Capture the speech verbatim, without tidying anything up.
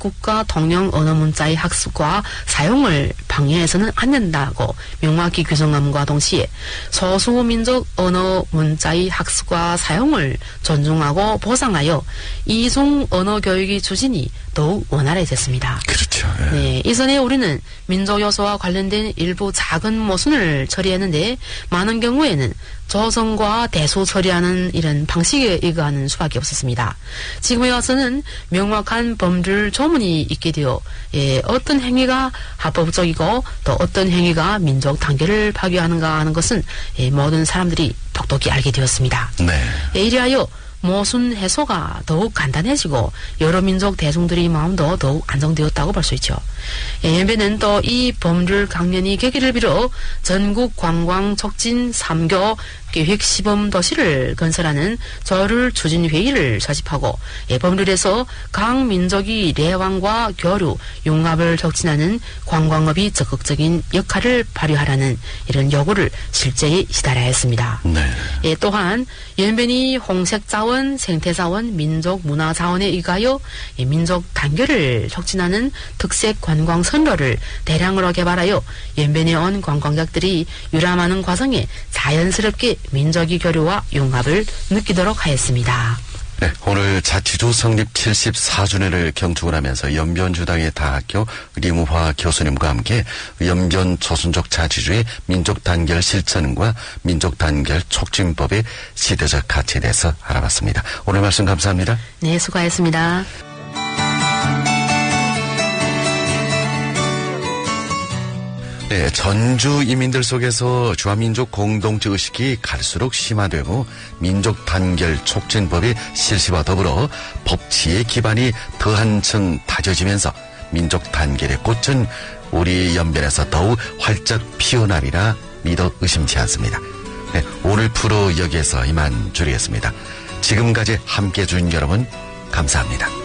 국가 통용 언어 문자의 학습과 사용을 방해해서는 안 된다고 명확히 규정함과 동시에 소수민족 언어 문자의 학습과 사용을 존중하고 보상하여 이중 언어 교육의 추진이 더욱 원활해졌습니다. 그렇죠. 예. 네, 이전에 우리는 민족 요소와 관련된 일부 작은 모순을 처리했는데 많은 경우에는 조성과 대소 처리하는 이런 방식에 의거하는 수밖에 없었습니다. 지금에 와서는 명확한 법률 조문이 있게 되어 예, 어떤 행위가 합법적이고 또 어떤 행위가 민족 단계를 파괴하는가 하는 것은 예, 모든 사람들이 똑똑히 알게 되었습니다. 네. 예, 이리하여 모순 해소가 더욱 간단해지고 여러 민족 대중들의 마음도 더욱 안정되었다고 볼 수 있죠. 예, 연배는 또 이 법률 강연이 계기를 빌어 전국 관광 촉진 삼 교 계획 시범 도시를 건설하는 조율 추진 회의를 소집하고 예, 법률에서 각 민족의 내왕과 교류, 융합을 촉진하는 관광업이 적극적인 역할을 발휘하라는 이런 요구를 실제에 시달아야 했습니다. 네. 예, 또한 연변이 홍색자원, 생태자원, 민족문화자원에 의하여 예, 민족 단결을 촉진하는 특색 관광 선로를 대량으로 개발하여 연변에 온 관광객들이 유람하는 과정에 자연스럽게 민족의 교류와 융합을 느끼도록 하였습니다. 네, 오늘 자치주 성립 칠십사 주년을 경축을 하면서 연변주당의 다학교 리무화 교수님과 함께 연변 조선족 자치주의 민족 단결 실천과 민족 단결 촉진법의 시대적 가치에 대해서 알아봤습니다. 오늘 말씀 감사합니다. 네, 수고하셨습니다. 네, 전주 이민들 속에서 주화민족 공동체 의식이 갈수록 심화되고 민족 단결 촉진법의 실시와 더불어 법치의 기반이 더 한층 다져지면서 민족 단결의 꽃은 우리 연변에서 더욱 활짝 피어나리라 믿어 의심치 않습니다. 네, 오늘 프로 여기에서 이만 줄이겠습니다. 지금까지 함께해 준 여러분 감사합니다.